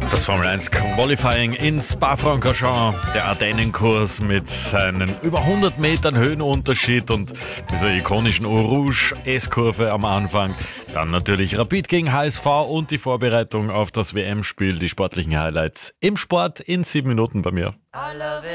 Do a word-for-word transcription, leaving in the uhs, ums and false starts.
Das Formel eins Qualifying in Spa-Francorchamps, der Ardennenkurs mit seinen über hundert Metern Höhenunterschied und dieser ikonischen Eau Rouge S-Kurve am Anfang. Dann natürlich Rapid gegen H S V und die Vorbereitung auf das W M-Spiel, die sportlichen Highlights im Sport in sieben Minuten bei mir.